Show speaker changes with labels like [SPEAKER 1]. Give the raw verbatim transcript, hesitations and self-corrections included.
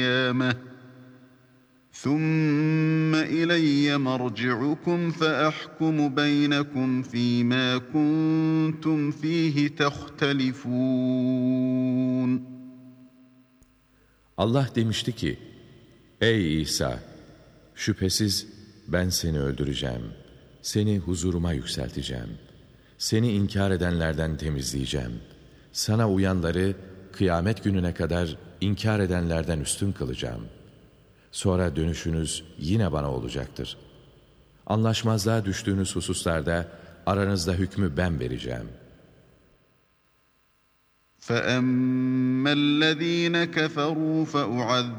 [SPEAKER 1] القيامة ثم إلي مرجعكم فأحكم بينكم فيما كنتم فيه تختلفون.
[SPEAKER 2] Allah demişti ki, ey İsa, şüphesiz ben seni öldüreceğim, seni huzuruma yükselteceğim, seni inkar edenlerden temizleyeceğim, sana uyanları kıyamet gününe kadar inkar edenlerden üstün kılacağım. Sonra dönüşünüz yine bana olacaktır. Anlaşmazlığa düştüğünüz hususlarda aranızda hükmü ben vereceğim.
[SPEAKER 1] فَأَمَّا الَّذ۪ينَ كَفَرُوا فَأُعَذِّبُهُمْ